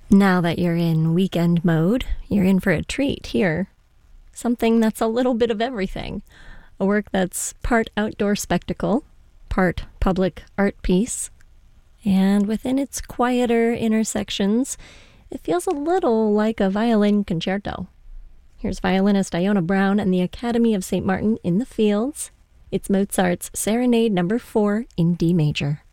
Now that you're in weekend mode, you're in for a treat here. Something that's a little bit of everything. A work that's part outdoor spectacle, part public art piece. And within its quieter intersections, it feels a little like a violin concerto. Here's violinist Iona Brown and the Academy of St. Martin in the Fields. It's Mozart's Serenade No. 4 in D major.